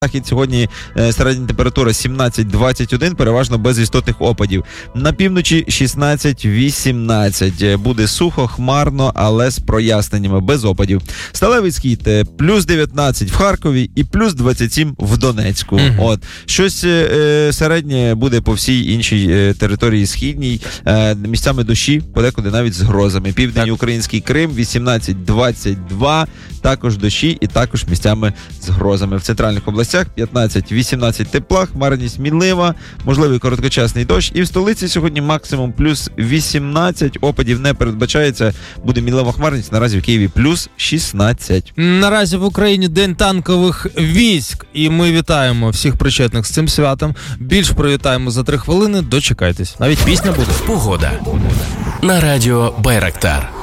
Захід сьогодні середня температура 17-21, переважно без істотних опадів. На півночі 16-18. Буде сухо, хмарно, але з проясненнями, без опадів. Сталевий Схід плюс 19 в Харкові і плюс 27 в Донецьку. От. Щось середнє буде по всій іншій території східній. Місцями дощі, подекуди навіть з грозами. Південний український Крим 18-22, також дощі і також місцями з грозами. В центральних областях 15-18 тепла, хмарність мінлива, можливий короткочасний дощ. І в столиці сьогодні максимум плюс 18, опадів не передбачається, буде мінлива хмарність, наразі в Києві плюс 16. Наразі в Україні День танкових військ, і ми вітаємо всіх причетних з цим святом. Більш привітаємо за 3 хвилини, дочекайтесь. Навіть пісня буде. Погода на радіо Байрактар.